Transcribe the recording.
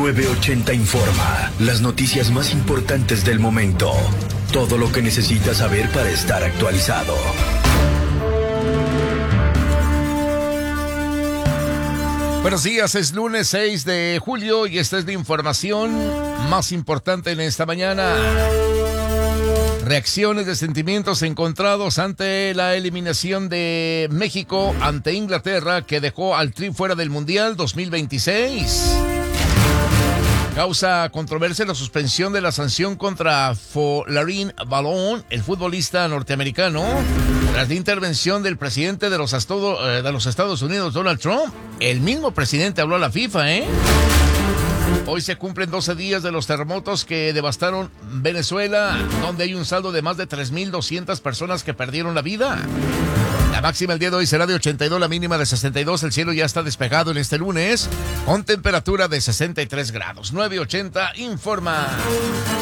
980 Informa. Las noticias más importantes del momento. Todo lo que necesitas saber para estar actualizado. Buenos días, es lunes 6 de julio y esta es la información más importante en esta mañana. Reacciones de sentimientos encontrados ante la eliminación de México ante Inglaterra, que dejó al Tri fuera del Mundial 2026. Causa controversia la suspensión de la sanción contra Folarin Balogun, el futbolista norteamericano, tras la intervención del presidente de los Estados Unidos, Donald Trump. El mismo presidente habló a la FIFA, Hoy se cumplen 12 días de los terremotos que devastaron Venezuela, donde hay un saldo de más de 3,200 personas que perdieron la vida. La máxima el día de hoy será de 82, la mínima de 62. El cielo ya está despejado en este lunes, con temperatura de 63 grados. 980 informa.